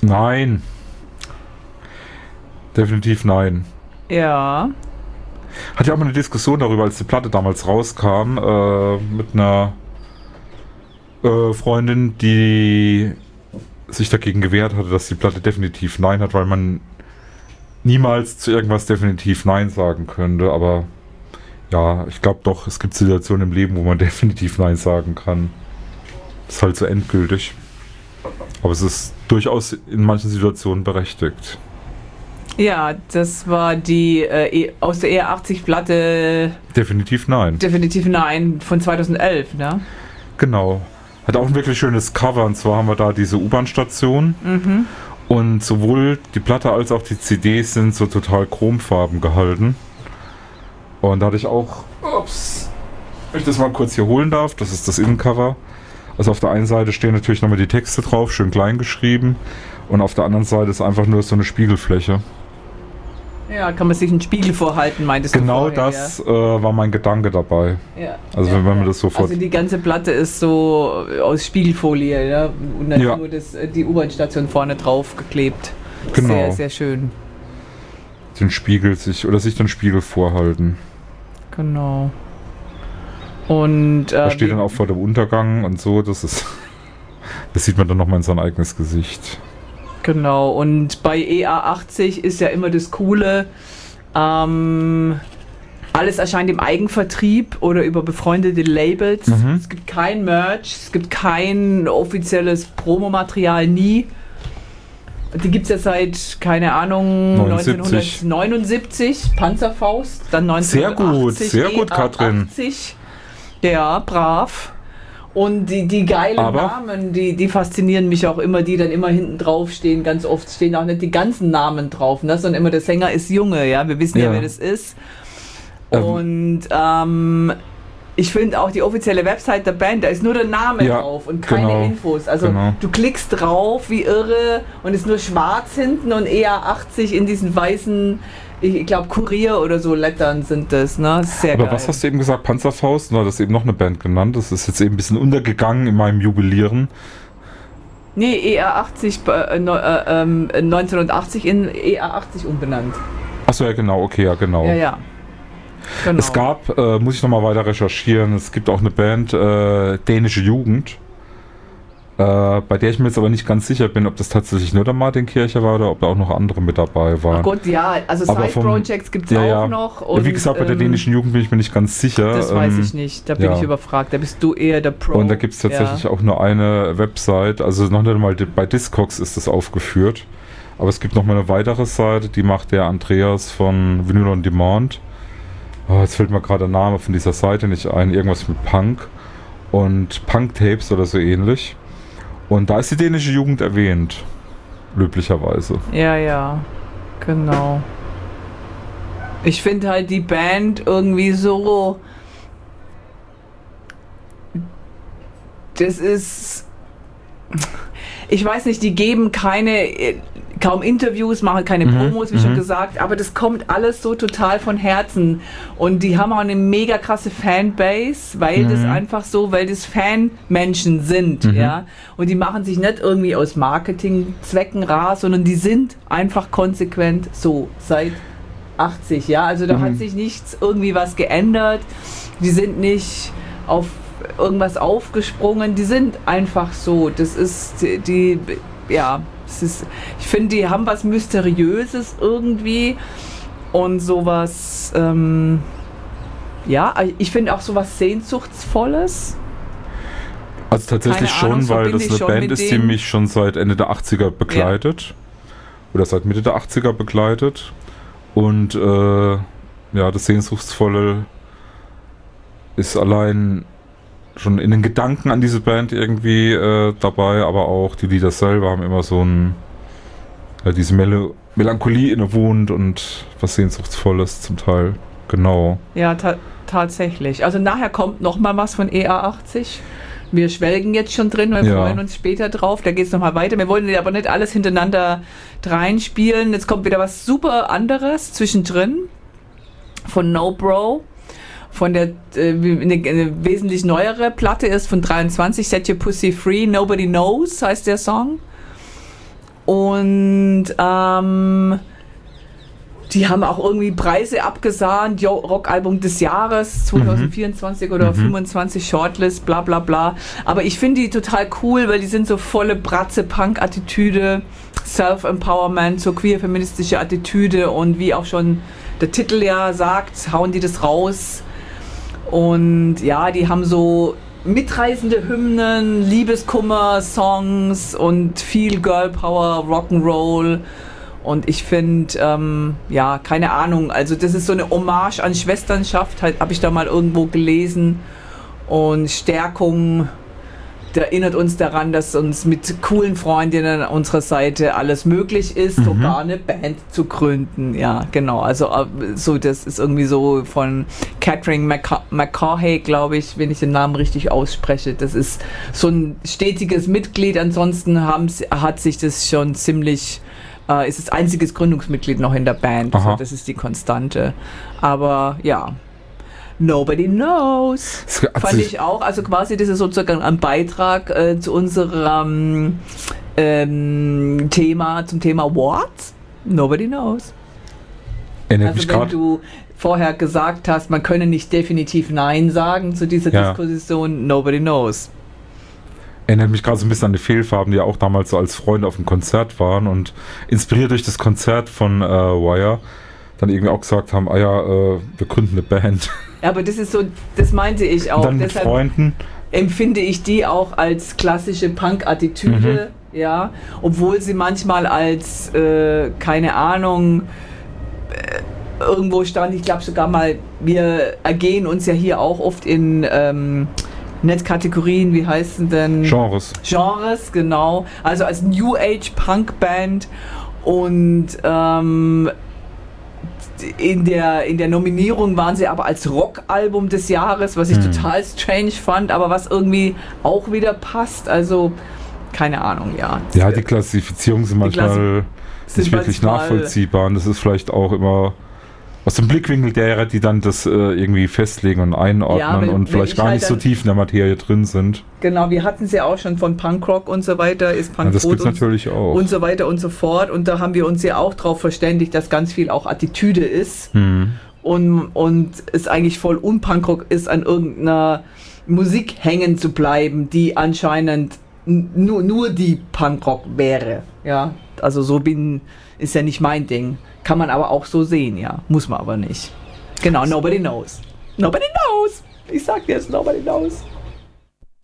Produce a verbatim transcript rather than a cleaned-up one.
Nein. Definitiv nein. Ja. Hatte ja auch mal eine Diskussion darüber, als die Platte damals rauskam, äh, mit einer äh, Freundin, die sich dagegen gewehrt hatte, dass die Platte definitiv nein hat, weil man niemals zu irgendwas definitiv nein sagen könnte, aber ja, ich glaube doch, es gibt Situationen im Leben, wo man definitiv nein sagen kann. Ist halt so endgültig. Aber es ist durchaus in manchen Situationen berechtigt. Ja, das war die äh, aus der E R achtzig Platte. Definitiv nein. Definitiv nein, von zweitausendelf, ne? Genau. Hat auch ein wirklich schönes Cover, und zwar haben wir da diese U-Bahn-Station. Mhm. Und sowohl die Platte als auch die C Ds sind so total chromfarben gehalten. Und da hatte ich auch, ups, wenn ich das mal kurz hier holen darf, das ist das Innencover. Also auf der einen Seite stehen natürlich nochmal die Texte drauf, schön klein geschrieben. Und auf der anderen Seite ist einfach nur so eine Spiegelfläche. Ja, kann man sich einen Spiegel vorhalten, meintest genau du vorher, das ja. äh, war mein Gedanke dabei. Ja. Also ja, wenn man ja. das sofort... Also die ganze Platte ist so aus Spiegelfolie, ja? Und dann ja. nur das, die U-Bahn-Station vorne drauf geklebt. Genau. Sehr, sehr schön. Den Spiegel sich, oder sich den Spiegel vorhalten. Genau. Und... Äh, da steht dann auch vor dem Untergang und so, das ist... das sieht man dann nochmal in sein eigenes Gesicht. Genau, und bei E R achtzig ist ja immer das Coole, ähm, alles erscheint im Eigenvertrieb oder über befreundete Labels. Mhm. Es gibt kein Merch, es gibt kein offizielles Promomaterial, nie. Die gibt es ja seit, keine Ahnung, neunundsiebzig. neunzehnhundertneunundsiebzig, Panzerfaust, dann neunzehnhundertachtzig. Sehr gut, sehr gut, Katrin. achtzig. Ja, brav. Und die, die geilen Aber Namen, die, die faszinieren mich auch immer, die dann immer hinten drauf stehen. Ganz oft stehen auch nicht die ganzen Namen drauf, ne? Sondern immer der Sänger ist Junge, ja. Wir wissen ja, ja wer das ist. Ähm. Und ähm, ich finde auch die offizielle Website der Band, da ist nur der Name ja, drauf und keine genau, Infos. Also genau. Du klickst drauf wie irre und ist nur schwarz hinten und E R achtzig in diesen weißen, ich glaube Kurier oder so Lettern sind das, ne? Sehr Aber geil. was hast du eben gesagt? Panzerfaust? Du hattest eben noch eine Band genannt. Das ist jetzt eben ein bisschen untergegangen in meinem Jubilieren. Nee, E R achtzig, äh, äh, äh, neunzehnhundertachtzig in E R achtzig umbenannt. Achso, ja genau, okay, ja genau. Ja, ja. Genau. Es gab, äh, muss ich nochmal weiter recherchieren, es gibt auch eine Band, äh, Dänische Jugend, äh, bei der ich mir jetzt aber nicht ganz sicher bin, ob das tatsächlich nur der Martin Kircher war oder ob da auch noch andere mit dabei waren. Ach Gott, ja, also Side-Projects gibt es ja, auch ja. noch. Und, wie gesagt, bei der ähm, Dänischen Jugend bin ich mir nicht ganz sicher. Das ähm, weiß ich nicht, da bin ja. ich überfragt, da bist du eher der Pro. Und da gibt es tatsächlich ja. auch nur eine Website, also noch nicht mal bei Discogs ist das aufgeführt, aber es gibt noch mal eine weitere Seite, die macht der Andreas von Vinyl on Demand. Oh, jetzt fällt mir gerade der Name von dieser Seite nicht ein. Irgendwas mit Punk und Punk-Tapes oder so ähnlich. Und da ist die dänische Jugend erwähnt. Löblicherweise. Ja, ja. Genau. Ich finde halt die Band irgendwie so... Das ist... Ich weiß nicht, die geben keine... kaum Interviews, machen keine Mhm, Promos, wie mhm. schon gesagt, aber das kommt alles so total von Herzen. Und die haben auch eine mega krasse Fanbase, weil Mhm. das einfach so, weil das Fanmenschen sind, Mhm. ja. Und die machen sich nicht irgendwie aus Marketingzwecken rar, sondern die sind einfach konsequent so seit achtzig, ja. Also da Mhm. hat sich nichts irgendwie was geändert. Die sind nicht auf irgendwas aufgesprungen, die sind einfach so. Das ist die, ja, es ist, ich finde, die haben was Mysteriöses irgendwie und sowas, ähm, ja, ich finde auch sowas Sehnsuchtsvolles. Also tatsächlich Keine Ahnung, schon, so weil bin das ich eine schon Band mit ist, die denen. mich schon seit Ende der achtziger begleitet. Oder seit Mitte der achtziger begleitet. Und äh, ja, das Sehnsuchtsvolle ist allein schon in den Gedanken an diese Band irgendwie äh, dabei, aber auch die Lieder selber haben immer so ein ja, diese Mel- Melancholie innewohnt und was Sehnsuchtsvolles zum Teil. Genau. Ja, ta- tatsächlich. Also nachher kommt noch mal was von E R achtzig. Wir schwelgen jetzt schon drin, wir Ja. freuen uns später drauf. Da geht es nochmal weiter. Wir wollen aber nicht alles hintereinander reinspielen. Jetzt kommt wieder was super anderes zwischendrin von No Bro. Von der äh, eine, eine wesentlich neuere Platte ist von dreiundzwanzig, Set Your Pussy Free, Nobody Knows heißt der Song. Und ähm, die haben auch irgendwie Preise abgesahnt, jo, Rockalbum des Jahres zwanzig vierundzwanzig mhm. oder mhm. fünfundzwanzig, Shortlist, bla bla bla. Aber ich finde die total cool, weil die sind so volle Bratze-Punk-Attitüde, Self-Empowerment, so queer-feministische Attitüde und wie auch schon der Titel ja sagt, hauen die das raus. Und ja, die haben so mitreißende Hymnen, Liebeskummer-Songs und viel Girl-Power, Rock'n'Roll. Und ich finde, ähm, ja, keine Ahnung, also das ist so eine Hommage an Schwesternschaft, halt, habe ich da mal irgendwo gelesen. Und Stärkung, der erinnert uns daran, dass uns mit coolen Freundinnen an unserer Seite alles möglich ist, mhm. sogar eine Band zu gründen. Ja, genau, also so, das ist irgendwie so von Catherine McCa- McCaughey, glaube ich, wenn ich den Namen richtig ausspreche. Das ist so ein stetiges Mitglied, ansonsten haben, hat sich das schon ziemlich... Uh, ist das einziges Gründungsmitglied noch in der Band. Also das ist die Konstante. Aber ja, nobody knows. Fand ich auch. Also quasi, das ist sozusagen ein Beitrag äh, zu unserem ähm, Thema, zum Thema What? Nobody knows. Erinnert also mich wenn grad. du vorher gesagt hast, man könne nicht definitiv Nein sagen zu dieser ja. Diskussion, nobody knows. Erinnert mich gerade so ein bisschen an die Fehlfarben, die ja auch damals so als Freunde auf dem Konzert waren und inspiriert durch das Konzert von äh, Wire dann irgendwie auch gesagt haben, ah ja, äh, wir gründen eine Band. Ja, aber das ist so, das meinte ich auch. Und dann mit Deshalb Freunden. empfinde ich die auch als klassische Punk-Attitüde, mhm. ja, obwohl sie manchmal als, äh, keine Ahnung, äh, irgendwo stand, ich glaube sogar mal, wir ergehen uns ja hier auch oft in ähm, Netzkategorien, wie heißen denn? Genres. Genres, genau. Also als New Age Punk Band und ähm, in der, in der Nominierung waren sie aber als Rockalbum des Jahres, was ich hm. total strange fand, aber was irgendwie auch wieder passt. Also, keine Ahnung, ja. Ja, die Klassifizierungen sind manchmal Klassi- sind nicht wirklich manchmal nachvollziehbar und das ist vielleicht auch immer aus dem Blickwinkel derer, die dann das äh, irgendwie festlegen und einordnen ja, wenn, und vielleicht gar halt nicht so tief in der Materie drin sind. Genau, wir hatten es ja auch schon von Punkrock und so weiter, ist Ja, Punkrock das gibt's und, natürlich auch. und so weiter und so fort. Und da haben wir uns ja auch darauf verständigt, dass ganz viel auch Attitüde ist Hm. und, und es eigentlich voll unpunkrock ist, an irgendeiner Musik hängen zu bleiben, die anscheinend n- nur, nur die Punkrock wäre. Ja, also so bin, ist ja nicht mein Ding. Kann man aber auch so sehen, ja. Muss man aber nicht. Genau, nobody knows. Nobody knows. Ich sag dir jetzt, nobody knows.